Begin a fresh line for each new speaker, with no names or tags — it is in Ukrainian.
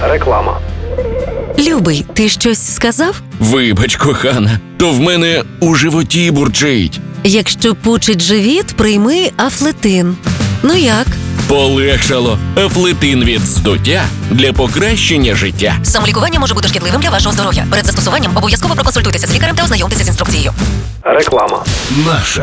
Реклама.
Любий, ти щось сказав?
Вибач, кохана, то в мене у животі бурчить.
Якщо пучить живіт, прийми Афлетин. Ну як?
Полегшало. Афлетин від здуття для покращення життя.
Самолікування може бути шкідливим для вашого здоров'я. Перед застосуванням обов'язково проконсультуйтеся з лікарем та ознайомтеся з інструкцією.
Реклама.
Наша